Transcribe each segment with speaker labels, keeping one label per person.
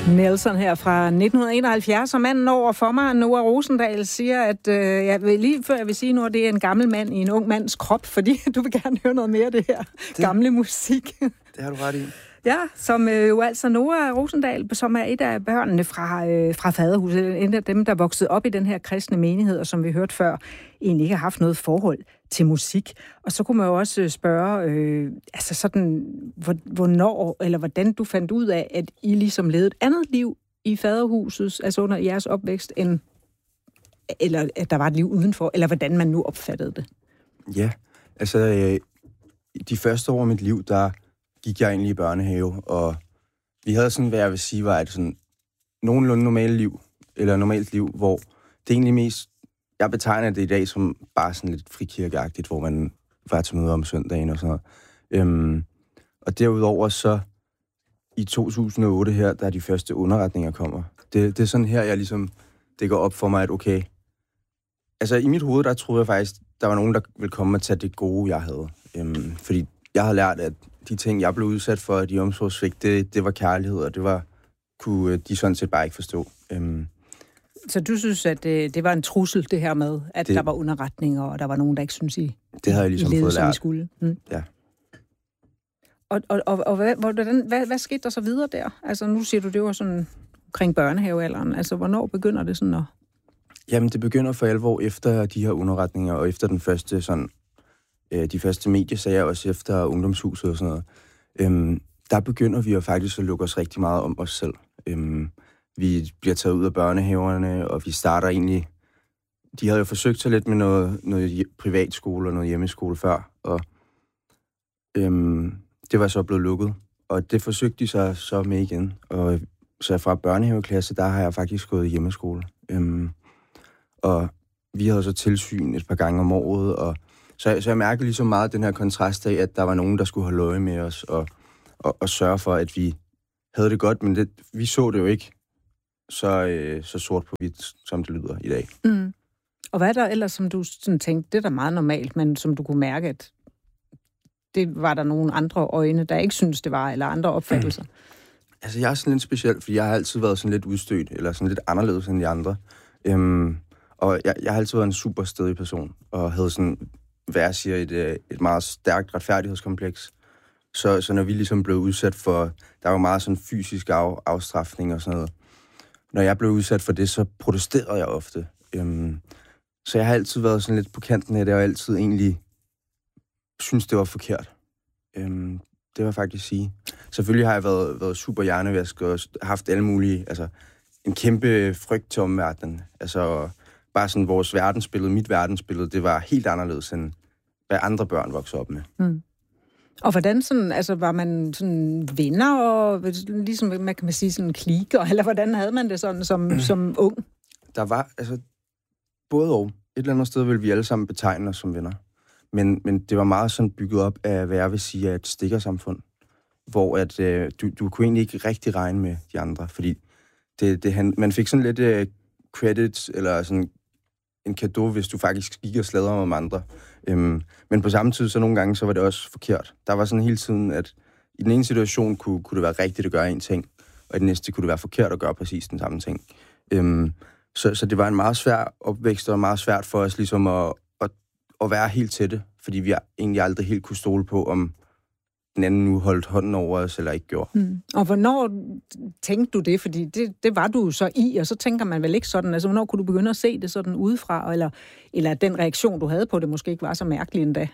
Speaker 1: Nelson her fra 1971, og manden over for mig, Noah Rosendahl, siger, at lige før jeg vil sige nu, at det er en gammel mand i en ung mands krop, fordi du vil gerne høre noget mere af det her gamle musik.
Speaker 2: Det har du ret i.
Speaker 1: Ja, som jo altså Noah Rosendahl, som er et af børnene fra Faderhuset, en af dem, der voksede op i den her kristne menighed, og som vi hørte før, egentlig ikke har haft noget forhold til musik. Og så kunne man jo også spørge, altså sådan, hvornår, eller hvordan du fandt ud af, at I ligesom levede et andet liv i Faderhuset, altså under jeres opvækst, eller at der var et liv udenfor, eller hvordan man nu opfattede det.
Speaker 2: Ja, altså de første år af mit liv, der gik jeg egentlig i børnehave, og vi havde sådan, hvad jeg vil sige, var et sådan nogenlunde normalt liv, hvor det egentlig mest, jeg betegner det i dag som bare sådan lidt frikirkeagtigt, hvor man var til møder om søndagen og sådan noget. Og derudover så i 2008 her, der de første underretninger kommer. Det er sådan her, jeg ligesom, det går op for mig, at okay, altså i mit hoved, der troede jeg faktisk, der var nogen, der ville komme og tage det gode, jeg havde. Fordi jeg havde lært, at de ting, jeg blev udsat for, de omsorgsvigt, det var kærlighed, og kunne de sådan set bare ikke forstå.
Speaker 1: Så du synes, at det var en trussel, det her med, at der var underretninger, og der var nogen, der ikke synes, I
Speaker 2: det havde jeg ligesom
Speaker 1: levede,
Speaker 2: fået lært.
Speaker 1: som I skulle?
Speaker 2: Ja.
Speaker 1: Og hvad skete der så videre der? Altså nu siger du, det var sådan omkring børnehavealderen. Altså hvornår begynder det sådan at...
Speaker 2: Jamen det begynder for alvor efter de her underretninger, og efter den første sådan... de første mediesager, også efter ungdomshuset og sådan noget, der begynder vi jo faktisk at lukke os rigtig meget om os selv. Vi bliver taget ud af børnehaverne, og vi starter egentlig... De havde jo forsøgt sig lidt med noget privatskole og noget hjemmeskole før, og det var så blevet lukket. Og det forsøgte de så med igen. Og så fra børnehaveklasse, der har jeg faktisk gået i hjemmeskole. Og vi havde så tilsyn et par gange om året, og så jeg mærkede ligesom meget den her kontrast af, at der var nogen, der skulle holde øje med os og sørge for, at vi havde det godt, men vi så det jo ikke så sort på hvidt, som det lyder i dag.
Speaker 1: Mm. Og hvad er der ellers, som du sådan tænkte, det er da meget normalt, men som du kunne mærke, at det var der nogle andre øjne, der ikke synes det var, eller andre opfattelser?
Speaker 2: Altså jeg er sådan lidt speciel, fordi jeg har altid været sådan lidt udstødt, eller sådan lidt anderledes end de andre. Og jeg har altid været en super stedig person, og havde sådan... hvad jeg siger, et meget stærkt retfærdighedskompleks. Så når vi ligesom blev udsat for, der var meget sådan fysisk afstrafning og sådan noget. Når jeg blev udsat for det, så protesterede jeg ofte. Så jeg har altid været sådan lidt på kanten af det, og altid egentlig synes det var forkert. Det vil jeg faktisk sige. Selvfølgelig har jeg været super hjernevask og haft alle mulige, altså en kæmpe frygt til omverdenen. Altså bare sådan vores verdensbillede, mit verdensbillede, det var helt anderledes end hvad andre børn voksede op med. Mm.
Speaker 1: Og hvordan sådan, altså var man sådan venner og ligesom, man kan sige sådan kliker, eller hvordan havde man det sådan som ung?
Speaker 2: Der var, altså både og. Et eller andet sted ville vi alle sammen betegne os som venner. Men det var meget sådan bygget op af, hvad jeg vil sige, af et stikkersamfund, hvor at du kunne egentlig ikke rigtig regne med de andre, fordi man fik sådan lidt credits, eller sådan en cadeau, hvis du faktisk gik og sladrede om andre. Men på samme tid, så nogle gange, så var det også forkert. Der var sådan hele tiden, at i den ene situation kunne det være rigtigt at gøre en ting, og i den næste kunne det være forkert at gøre præcis den samme ting. Så det var en meget svær opvækst, og meget svært for os ligesom at være helt tætte, fordi vi egentlig aldrig helt kunne stole på, om den anden nu holdt hånden over os, eller ikke gjorde.
Speaker 1: Og hvornår tænkte du det? Fordi det var du så i, og så tænker man vel ikke sådan, altså hvornår kunne du begynde at se det sådan udefra, eller den reaktion, du havde på det, måske ikke var så mærkelig endda?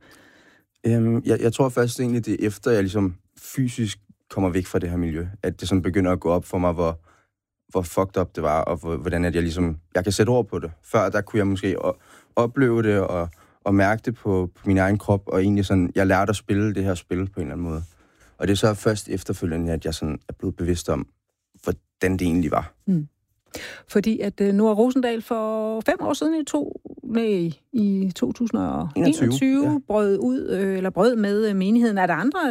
Speaker 2: Jeg tror først egentlig, det er efter, jeg ligesom fysisk kommer væk fra det her miljø, at det sådan begynder at gå op for mig, hvor fucked up det var, og hvordan at jeg kan sætte ord på det. Før der kunne jeg måske opleve det, og mærke det på min egen krop, og egentlig sådan, jeg lærte at spille det her spil på en eller anden måde. Og det er så først efterfølgende, at jeg sådan er blevet bevidst om, hvordan det egentlig var. Mm.
Speaker 1: Fordi at Noah Rosendahl for 5 år siden i 2021 brød med menigheden. Er der andre,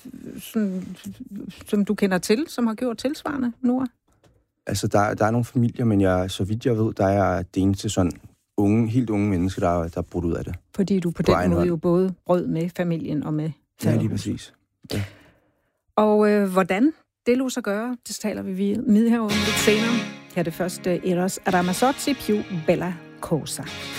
Speaker 1: som du kender til, som har gjort tilsvarende, Noah?
Speaker 2: Altså, der er nogle familier, men så vidt jeg ved, der er det eneste sådan helt unge mennesker, der er brudt ud af det.
Speaker 1: Fordi du på den måde jo både brød med familien og med faderhuset.
Speaker 2: Ja, lige præcis. Ja.
Speaker 1: Og hvordan det lå sig gøre. Det taler vi med herunder lidt senere. Her er det første Eros Ramazzotti, Più Bella Cosa.